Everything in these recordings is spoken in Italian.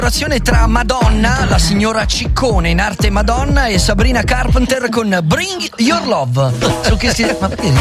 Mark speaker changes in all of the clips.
Speaker 1: Tra Madonna, la signora Ciccone in arte Madonna, e Sabrina Carpenter con Bring Your Love. Su che si... Ma perché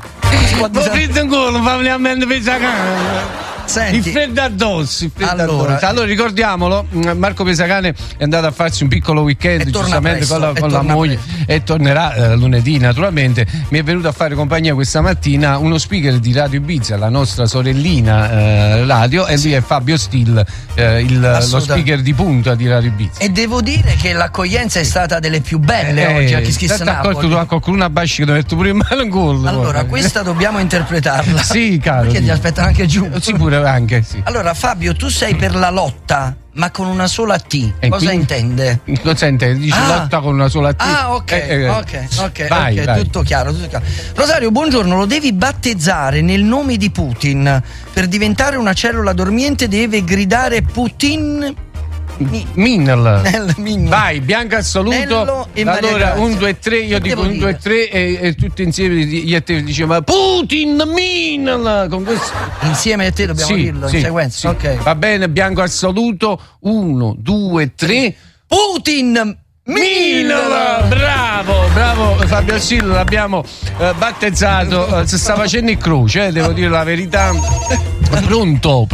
Speaker 1: Senti,
Speaker 2: il freddo addosso. Allora ricordiamolo, Marco Pesacane è andato a farsi un piccolo weekend giustamente con la moglie e tornerà lunedì naturalmente. Mi è venuto a fare compagnia questa mattina uno speaker di Radio Ibiza, la nostra sorellina radio, e lui è Fabio Still, lo speaker di punta di Radio Ibiza.
Speaker 1: E devo dire che l'accoglienza è stata delle più belle oggi a Kiss Napoli.
Speaker 2: A qualcuno a Basci che ti ho detto pure male un gol.
Speaker 1: Allora questa dobbiamo interpretarla.
Speaker 2: Sì, caro.
Speaker 1: Perché ti aspettano anche giù.
Speaker 2: Sì, pure anche, sì.
Speaker 1: Allora Fabio, tu sei per la lotta, ma con una sola T. Cosa
Speaker 2: quindi,
Speaker 1: intende?
Speaker 2: Cosa intende? Dice lotta con una sola T.
Speaker 1: Ok,
Speaker 2: vai.
Speaker 1: Tutto chiaro. Rosario, buongiorno, lo devi battezzare nel nome di Putin. Per diventare una cellula dormiente deve gridare Putin.
Speaker 2: Minel. Vai, bianco assoluto. Allora 1, 2, 3, io dico 1, 2, 3 e tutti insieme io e te diciamo Putin Minel. Con questo
Speaker 1: insieme a te dobbiamo dirlo in sequenza.
Speaker 2: Sì.
Speaker 1: Ok.
Speaker 2: Va bene, bianco assoluto. 1, 2, 3.
Speaker 1: Putin Minel.
Speaker 2: Bravo Fabio Sillo, l'abbiamo battezzato. Si sta facendo in croce, devo dire la verità. Pronto.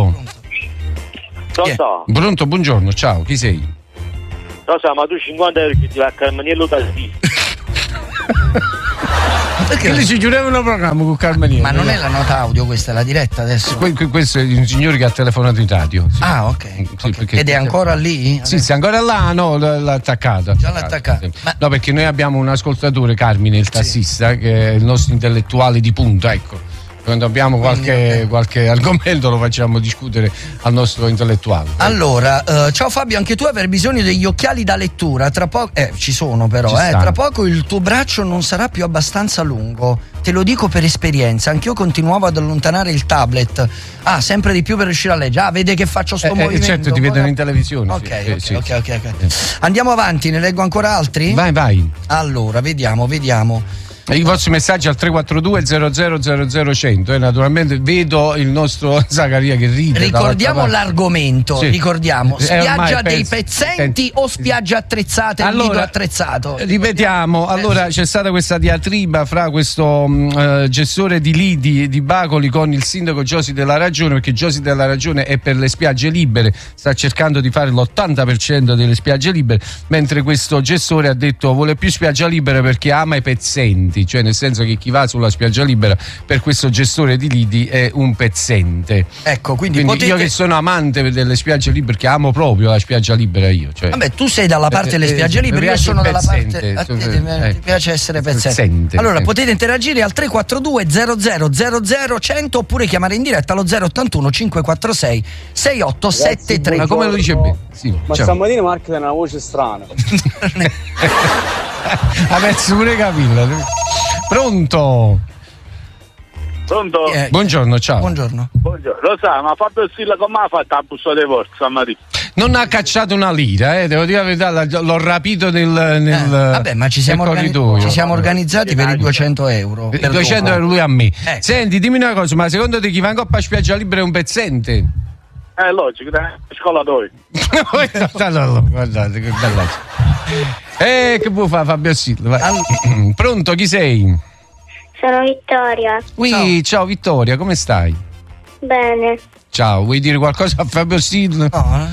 Speaker 2: Pronto, buongiorno, ciao, chi sei?
Speaker 3: Rosa, ma tu 50 euro che ti va a Carmaniello da lì.
Speaker 2: Perché lì si chiudeva un programma con Carmaniello?
Speaker 1: Ma non è la nota audio, questa è la diretta adesso?
Speaker 2: Questo è un signore che ha telefonato in radio. Sì.
Speaker 1: Ah, ok. Ed è ancora lì?
Speaker 2: Sì, è ancora là, no, l'ha attaccata.
Speaker 1: Già l'ha attaccata.
Speaker 2: Sì. No, perché noi abbiamo un ascoltatore, Carmine, il tassista, che è il nostro intellettuale di punta, ecco. Quando abbiamo qualche argomento lo facciamo discutere al nostro intellettuale.
Speaker 1: Allora, ciao Fabio, anche tu avrai bisogno degli occhiali da lettura. Tra poco, ci sono però, tra poco il tuo braccio non sarà più abbastanza lungo. Te lo dico per esperienza, anch'io continuavo ad allontanare il tablet. Sempre di più per riuscire a leggere. Vede che faccio sto movimento.
Speaker 2: Certo, ti vedono in televisione.
Speaker 1: Ok. Andiamo avanti, ne leggo ancora altri?
Speaker 2: Vai.
Speaker 1: Allora, vediamo.
Speaker 2: I vostri messaggi al 342 00 100 naturalmente vedo il nostro Zaccaria che ride.
Speaker 1: Ricordiamo l'argomento, ricordiamo spiaggia dei
Speaker 2: penso,
Speaker 1: pezzenti o spiaggia attrezzata e nido attrezzato.
Speaker 2: Ripetiamo, allora c'è stata questa diatriba fra questo gestore di lidi di Bacoli con il sindaco Giosi della Ragione, perché Giosi della Ragione è per le spiagge libere, sta cercando di fare l'80% delle spiagge libere, mentre questo gestore ha detto vuole più spiaggia libera perché ama i pezzenti. Cioè nel senso che chi va sulla spiaggia libera per questo gestore di lidi è un pezzente.
Speaker 1: Ecco, quindi
Speaker 2: io che sono amante delle spiagge libere, che amo proprio la spiaggia libera io. Cioè,
Speaker 1: vabbè, tu sei dalla parte delle spiagge libere, io sono dalla parte. Ti piace essere pezzente. Allora potete interagire al 342 00 100 oppure chiamare in diretta allo 081 546 6873.
Speaker 2: Ma come lo dice bene? Sì,
Speaker 3: ma stamattina Marco ha una voce strana.
Speaker 2: Ha messo pure capilla. Pronto? Buongiorno, ciao.
Speaker 1: Buongiorno.
Speaker 3: Lo sa, ma Fabio Silla come ha fatto la busta di forza stamattina?
Speaker 2: Non ha cacciato una lira, devo dire la verità, l'ho rapito nel
Speaker 1: vabbè, ma ci siamo organizzati per i 200 euro.
Speaker 2: 200 euro lui a me. Senti, dimmi una cosa, ma secondo te chi va in coppa a spiaggia libera è un pezzente?
Speaker 3: Logico, scuola dove?
Speaker 2: Guardate che bella. Che può fare Fabio Silva? Pronto, chi sei?
Speaker 4: Sono Vittoria.
Speaker 2: Ciao Vittoria, come stai?
Speaker 4: Bene.
Speaker 2: Ciao, vuoi dire qualcosa a Fabio Silva?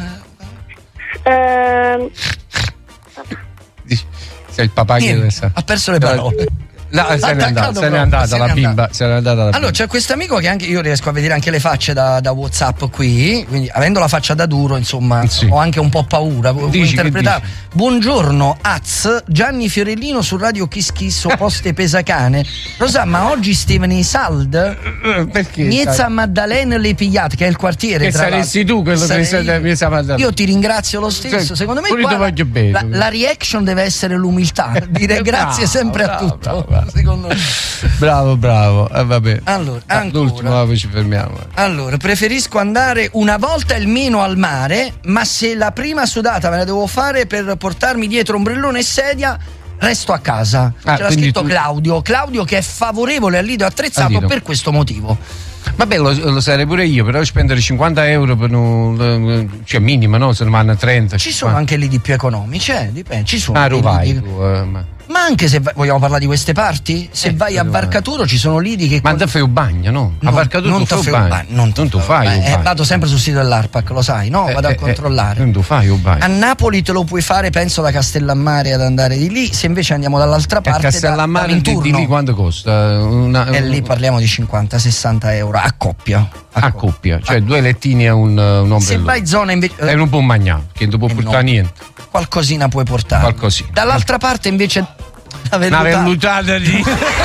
Speaker 2: Sei il papà che
Speaker 1: ha perso le parole.
Speaker 2: Se n'è andata la bimba.
Speaker 1: Allora c'è questo amico che anche io riesco a vedere anche le facce da WhatsApp qui, quindi avendo la faccia da duro, insomma, ho anche un po' paura. Interpretare. Buongiorno Az, Gianni Fiorellino su Radio Kiss Kiss o Poste Pesacane. Rosa, ma oggi Steven Isald?
Speaker 2: Perché?
Speaker 1: Miezza Maddalena Le Pigliate, che è il quartiere.
Speaker 2: Che saresti tu quello che sei Miezza Maddalena.
Speaker 1: Io ti ringrazio lo stesso. Secondo me
Speaker 2: voglio bene.
Speaker 1: La reaction deve essere l'umiltà, dire grazie sempre a tutto. Secondo me.
Speaker 2: Bravo. Vabbè.
Speaker 1: Allora,
Speaker 2: l'ultimo, poi ci fermiamo.
Speaker 1: Allora, preferisco andare una volta almeno al mare, ma se la prima sudata me la devo fare per portarmi dietro ombrellone e sedia, resto a casa. C'era scritto Claudio che è favorevole al lido attrezzato per questo motivo.
Speaker 2: Vabbè, lo sarei pure io, però spendere 50 euro per cioè minimo, no? Se ne vanno a 30.
Speaker 1: Ci 50. Sono anche lidi più economici, dipende. Ci sono. Ma anche se vogliamo parlare di queste parti, se vai a Varcaturo ci sono lidi che.
Speaker 2: Ma te fai un bagno, no? A Varcaturo
Speaker 1: non ti fai un bagno. Non tu fai un bagno. Vado sempre sul sito dell'ARPAC, lo sai, no? Vado a controllare.
Speaker 2: Non tu fai un bagno.
Speaker 1: A Napoli te lo puoi fare, penso, da Castellammare ad andare di lì. Se invece andiamo dall'altra parte.
Speaker 2: Castellammare di lì quanto costa?
Speaker 1: E lì parliamo di 50-60 euro a coppia.
Speaker 2: A coppia, cioè 2 lettini e un ombrello.
Speaker 1: Se vai zona invece.
Speaker 2: E non può mangiare, che non può portare niente.
Speaker 1: Qualcosina puoi portare.
Speaker 2: Qualcosina.
Speaker 1: Dall'altra parte invece.
Speaker 2: Una vellutata di.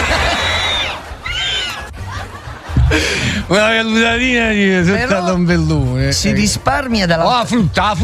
Speaker 2: Una vellutatina di sotto all'ombellone.
Speaker 1: Si risparmia dalla.
Speaker 2: La frutta.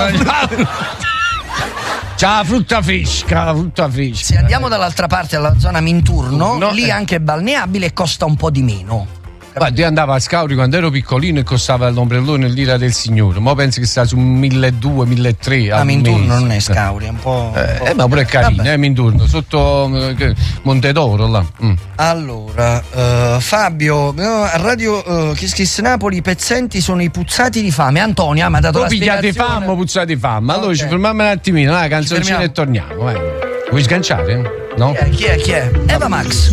Speaker 2: C'è la frutta fresca,
Speaker 1: Se andiamo dall'altra parte, alla zona Minturno, lì anche è balneabile e costa un po' di meno.
Speaker 2: Guarda, io andavo a Scauri quando ero piccolino e costava l'ombrellone l'ira del Signore. Ma penso che sta su 1.200-1.300.
Speaker 1: Ma Minturno non è Scauri, è un po'.
Speaker 2: Ma pure è carino, Minturno, sotto Montedoro là.
Speaker 1: Allora, Fabio, a Radio Kiss Kiss Napoli i pezzenti sono i puzzati di fame. Antonia mi ha dato la spiegazione.
Speaker 2: Puzzati di fame. Allora ci fermiamo un attimino, la canzoncina e torniamo. Vai. Vuoi sganciare? No?
Speaker 1: Chi è? Eva Max.